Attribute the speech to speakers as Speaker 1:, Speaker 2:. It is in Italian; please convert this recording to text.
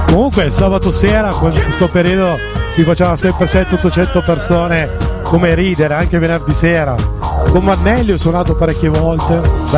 Speaker 1: Comunque sabato sera, in questo periodo, si faceva sempre 700-800 persone come ridere, anche venerdì sera. Con Mannelli ho suonato parecchie volte.